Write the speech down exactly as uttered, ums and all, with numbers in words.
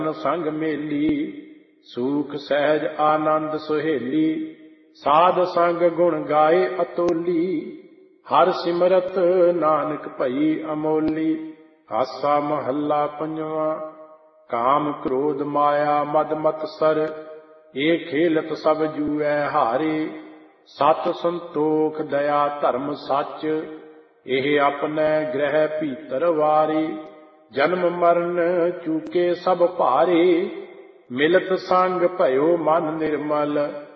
ਸੰਗ ਮੇਲੀ, ਸੂਖ ਸਹਿਜ ਆਨੰਦ ਸੁਹੇਲੀ, ਸਾਧ ਸੰਗ ਗੁਣ ਗਾਏ ਅਤੋਲੀ, ਹਰ ਸਿਮਰਤ ਨਾਨਕ ਭਈ ਅਮੋਲੀ। ਆਸਾ ਮਹੱਲਾ ਪੰਜਵਾਂ। ਕਾਮ ਕ੍ਰੋਧ ਮਾਇਆ ਮਦ ਮਤਸਰ, ਇਹ ਖੇਲਤ ਸਭ ਜੂਐ ਹਾਰੇ। ਸਤ ਸੰਤੋਖ ਦਇਆ ਧਰਮ ਸੱਚ, ਇਹ ਆਪਣੇ ਗ੍ਰਹਿ ਭੀਤਰ ਵਾਰੇ। ਜਨਮ ਮਰਨ ਚੂਕੇ ਸਭ ਭਾਰੇ, ਮਿਲਤ ਸੰਗ ਭਇਓ ਮਨ ਨਿਰਮਲ।